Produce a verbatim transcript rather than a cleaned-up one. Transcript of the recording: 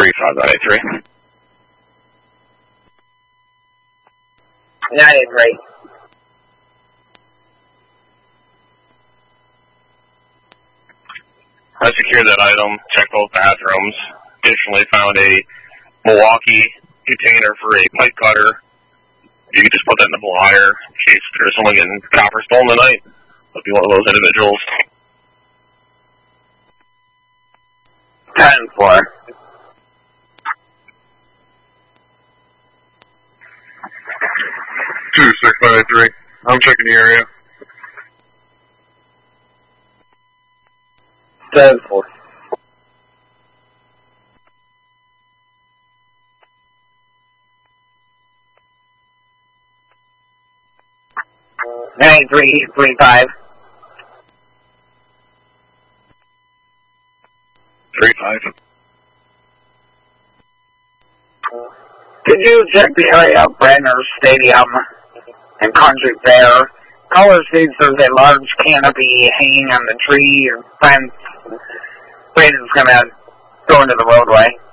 three five nine eight three. nine eight three. I secured that item, checked both bathrooms. Additionally, found a Milwaukee container for a pipe cutter. You can just put that in the wire in case there's someone getting copper stolen tonight. I'll be one of those individuals. ten four. two six nine eight three. I'm checking the area. ten four. nine three three five. three five. Could you check the area of Brenner Stadium and Country Fair? Caller states there's a large canopy hanging on the tree or fence. Brandon's gonna go into the roadway.